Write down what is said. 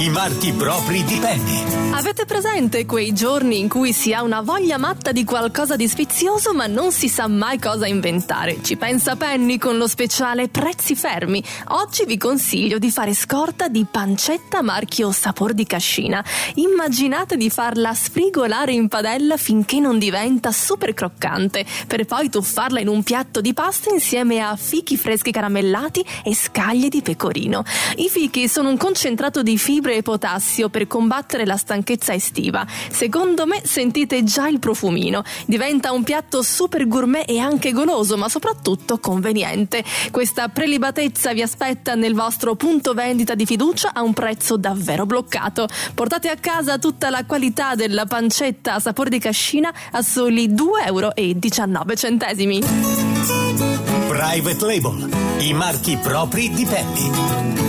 i marchi propri di Penny. Avete presente quei giorni in cui si ha una voglia matta di qualcosa di sfizioso ma non si sa mai cosa inventare? Ci pensa Penny con lo speciale Prezzi Fermi. Oggi vi consiglio di fare scorta di pancetta marchio Sapor di Cascina. Immaginate di farla sfrigolare in padella finché non diventa super croccante, per poi tuffarla in un piatto di pasta insieme a fichi freschi caramellati e scaglie di pecorino. I fichi sono un concentrato di fibre e potassio per combattere la stanchezza estiva. Secondo me sentite già il profumino. Diventa un piatto super gourmet e anche goloso, ma soprattutto conveniente. Questa prelibatezza vi aspetta nel vostro punto vendita di fiducia a un prezzo davvero bloccato. Portate a casa tutta la qualità della pancetta a Sapor di Cascina a soli 2,19 €. Private Label, i marchi propri di Penny.